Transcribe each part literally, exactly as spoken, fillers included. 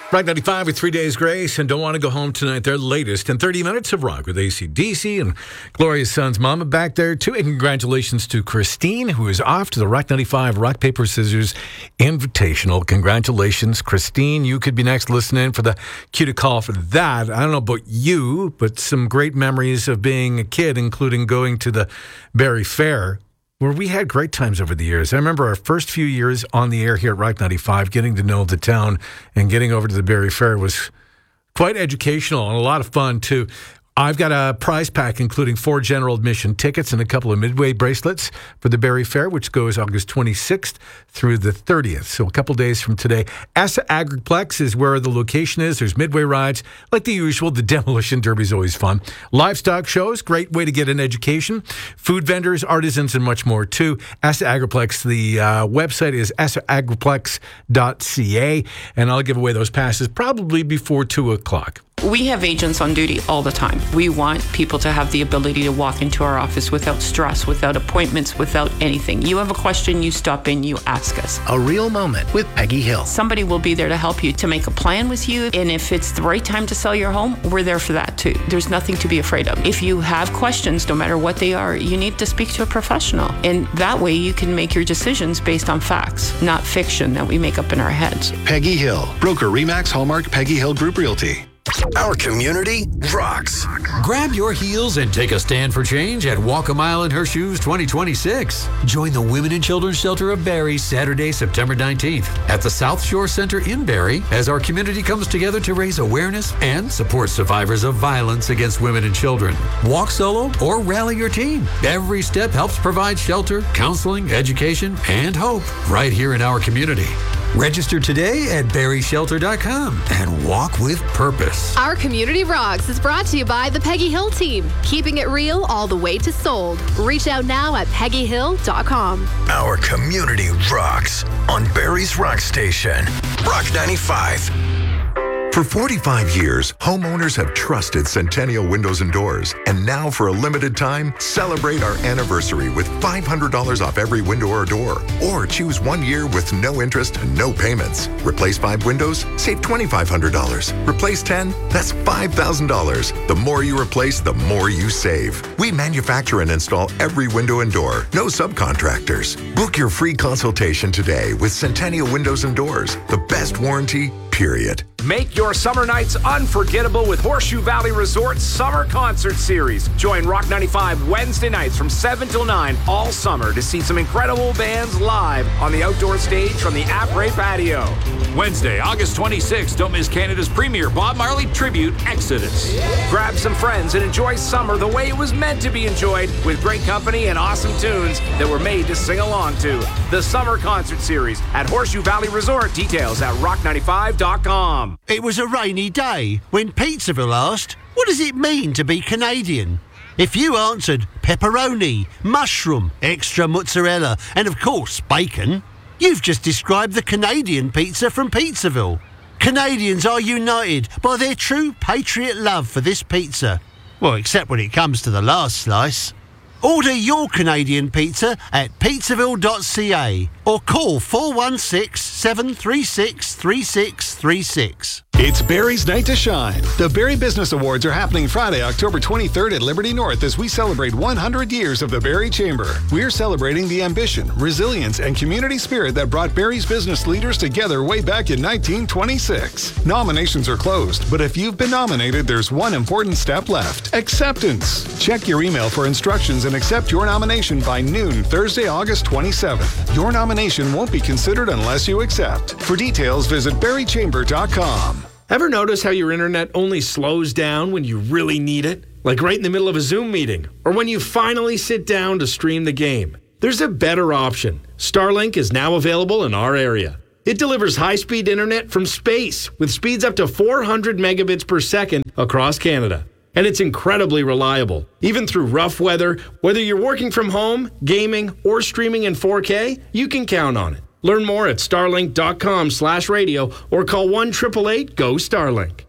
Rock ninety-five with Three Days Grace and Don't Want to Go Home Tonight. Their latest in thirty minutes of rock with A C D C and Gloria's son's mama back there too. And congratulations to Christine, who is off to the Rock ninety-five Rock, Paper, Scissors Invitational. Congratulations, Christine. You could be next listening for the cue to call for that. I don't know about you, but some great memories of being a kid, including going to the Barrie Fair, where we had great times over the years. I remember our first few years on the air here at Rock ninety-five, getting to know the town and getting over to the Barrie Fair was quite educational and a lot of fun, too. I've got a prize pack including four general admission tickets and a couple of Midway bracelets for the Barrie Fair, which goes August twenty-sixth through the thirtieth. So a couple days from today. Asa Agriplex is where the location is. There's Midway rides, like the usual. The Demolition Derby is always fun. Livestock shows, great way to get an education. Food vendors, artisans, and much more, too. Asa Agriplex, the uh, website is asa agriplex dot c a, and I'll give away those passes probably before two o'clock. We have agents on duty all the time. We want people to have the ability to walk into our office without stress, without appointments, without anything. You have a question, you stop in, you ask us. A real moment with Peggy Hill. Somebody will be there to help you, to make a plan with you. And if it's the right time to sell your home, we're there for that too. There's nothing to be afraid of. If you have questions, no matter what they are, you need to speak to a professional. And that way you can make your decisions based on facts, not fiction that we make up in our heads. Peggy Hill, broker Remax Hallmark Peggy Hill Group Realty. Our community rocks. Grab your heels and take a stand for change at Walk a Mile in Her Shoes twenty twenty-six. Join the Women and Children's Shelter of Barrie Saturday, September nineteenth at the South Shore Center in Barrie as our community comes together to raise awareness and support survivors of violence against women and children. Walk solo or rally your team. Every step helps provide shelter, counseling, education, and hope right here in our community. Register today at barrie shelter dot com and walk with purpose. Our Community Rocks is brought to you by the Peggy Hill team, keeping it real all the way to sold. Reach out now at peggy hill dot com. Our community rocks on Barrie's Rock Station. Rock ninety-five. For forty-five years, homeowners have trusted Centennial Windows and Doors. And now, for a limited time, celebrate our anniversary with five hundred dollars off every window or door. Or choose one year with no interest and no payments. Replace five windows, save two thousand five hundred dollars. Replace ten, that's five thousand dollars. The more you replace, the more you save. We manufacture and install every window and door. No subcontractors. Book your free consultation today with Centennial Windows and Doors. The best warranty, period. Make your summer nights unforgettable with Horseshoe Valley Resort's Summer Concert Series. Join Rock ninety-five Wednesday nights from seven till nine all summer to see some incredible bands live on the outdoor stage from the Après Patio. Wednesday, August twenty-sixth, don't miss Canada's premier Bob Marley tribute, Exodus. Grab some friends and enjoy summer the way it was meant to be enjoyed with great company and awesome tunes that were made to sing along to. The Summer Concert Series at Horseshoe Valley Resort. Details at rock ninety-five dot com. It was a rainy day when Pizzaville asked, what does it mean to be Canadian? If you answered pepperoni, mushroom, extra mozzarella, and of course bacon, you've just described the Canadian pizza from Pizzaville. Canadians are united by their true patriot love for this pizza. Well, except when it comes to the last slice. Order your Canadian pizza at pizzaville dot c a or call four one six, seven three six, three six three six. It's Barrie's Night to Shine. The Barrie Business Awards are happening Friday, October twenty-third at Liberty North as we celebrate one hundred years of the Barrie Chamber. We're celebrating the ambition, resilience, and community spirit that brought Barrie's business leaders together way back in nineteen twenty-six. Nominations are closed, but if you've been nominated, there's one important step left. Acceptance. Check your email for instructions and accept your nomination by noon Thursday, August twenty-seventh. Your nomination won't be considered unless you accept. For details, visit barrie chamber dot com. Ever notice how your internet only slows down when you really need it? Like right in the middle of a Zoom meeting, or when you finally sit down to stream the game. There's a better option. Starlink is now available in our area. It delivers high-speed internet from space with speeds up to four hundred megabits per second across Canada. And it's incredibly reliable. Even through rough weather, whether you're working from home, gaming, or streaming in four K, you can count on it. Learn more at starlink dot com slash radio or call one eight eight eight, G O, STARLINK.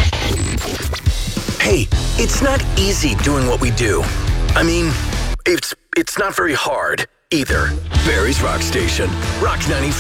Hey, it's not easy doing what we do. I mean, it's it's not very hard either. Barrie's Rock Station, Rock ninety-five.